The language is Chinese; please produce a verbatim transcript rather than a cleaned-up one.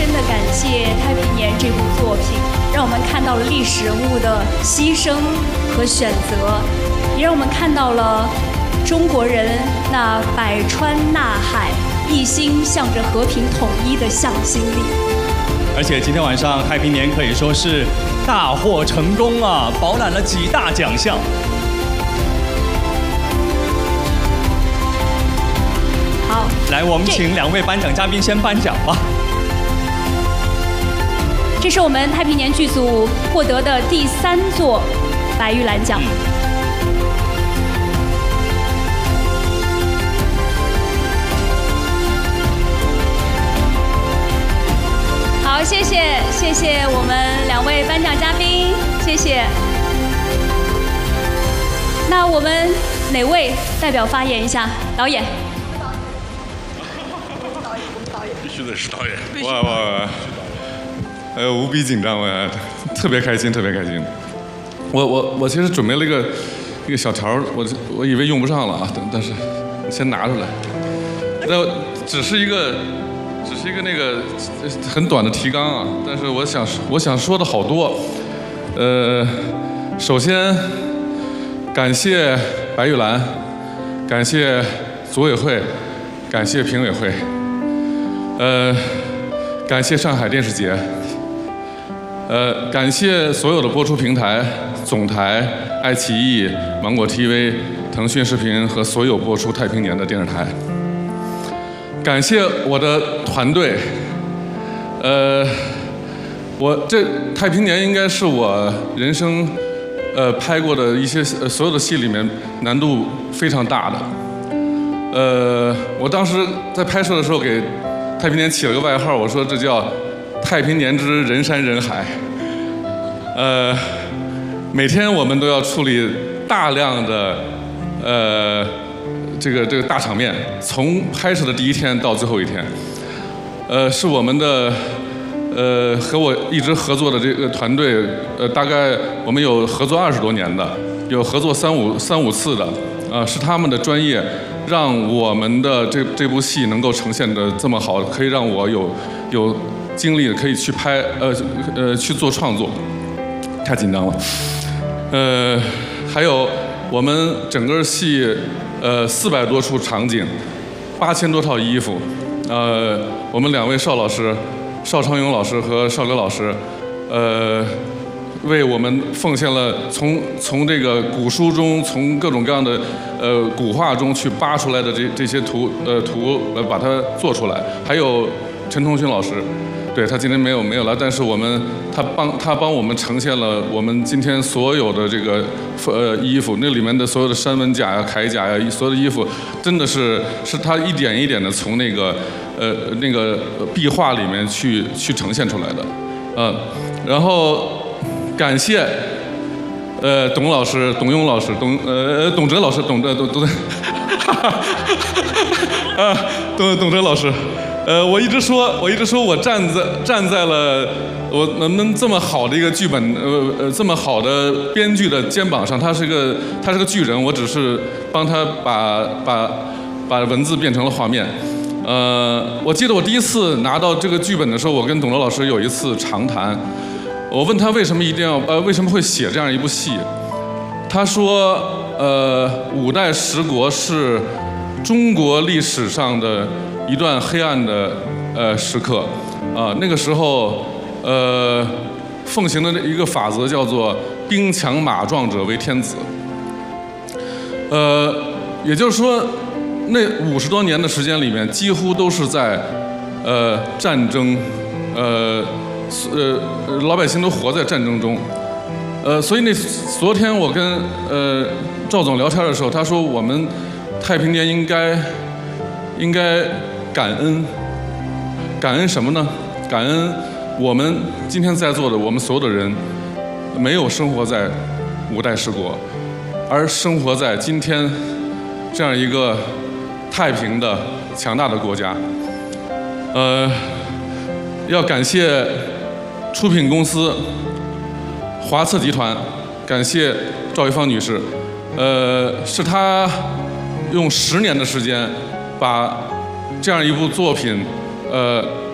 深的感谢《太平年》这部作品，让我们看到了历史人物的牺牲和选择，也让我们看到了中国人那百川纳海、一心向着和平统一的向心力。 而且今天晚上《太平年》可以说是大获成功啊，饱览了几大奖项。 好， 来，我们请两位颁奖嘉宾先颁奖吧。 这是我们太平年剧组获得的第三座白玉兰奖。好，谢谢谢谢我们两位颁奖嘉宾，谢谢。那我们哪位代表发言一下？导演。 必须得是导演。哇哇！呃，无比紧张，我特别开心，特别开心。我我我其实准备了一个一个小条，我我以为用不上了啊，但但是先拿出来。那只是一个只是一个那个很短的提纲啊，但是我想我想说的好多。呃，首先感谢白玉兰，感谢组委会，感谢评委会，呃，感谢上海电视节。呃，感谢所有的播出平台、总台、爱奇艺、芒果 T V、腾讯视频和所有播出《太平年》的电视台。感谢我的团队。呃，我这《太平年》应该是我人生呃拍过的一些、呃、所有的戏里面难度非常大的。呃，我当时在拍摄的时候给《太平年》起了个外号，我说这叫太平年之人山人海。呃，每天我们都要处理大量的呃这个这个大场面，从拍摄的第一天到最后一天。呃，是我们的呃和我一直合作的这个团队，呃，大概我们有合作二十多年的，有合作三五三五次的，呃，是他们的专业让我们的这这部戏能够呈现的这么好，可以让我有有精力可以去拍，呃呃去做创作，太紧张了。呃，还有我们整个戏，呃四百多处场景，八千多套衣服，呃，我们两位邵老师，邵昌勇老师和邵歌老师，呃，为我们奉献了从从这个古书中，从各种各样的呃古画中去扒出来的这这些图呃图，呃把它做出来。还有陈同勋老师，对他今天没有没有来，但是我们他帮他帮我们呈现了我们今天所有的这个呃衣服，那里面的所有的山纹甲呀、铠甲呀，所有的衣服，真的是是他一点一点的从那个呃那个壁画里面去去呈现出来的，嗯、呃，然后。感谢，呃，董老师、董庸老师、董呃董哲老师、董哲董董，啊，董董哲老师，呃，我一直说，我一直说我站在站在了我能不能这么好的一个剧本，呃呃这么好的编剧的肩膀上，他是个他是个巨人，我只是帮他把把把文字变成了画面。呃，我记得我第一次拿到这个剧本的时候，我跟董哲老师有一次长谈。我问他为什么一定要呃为什么会写这样一部戏？他说，呃，五代十国是中国历史上的一段黑暗的呃时刻啊、呃，那个时候呃奉行的一个法则叫做兵强马壮者为天子。呃，也就是说，那五十多年的时间里面，几乎都是在呃战争呃。呃，老百姓都活在战争中，呃，所以那昨天我跟呃赵总聊天的时候，他说我们太平年应该应该感恩，感恩什么呢？感恩我们今天在座的我们所有的人，没有生活在五代十国，而生活在今天这样一个太平的强大的国家。呃，要感谢。出品公司华策集团，感谢赵玉芳女士，呃，是她用十年的时间，把这样一部作品，呃，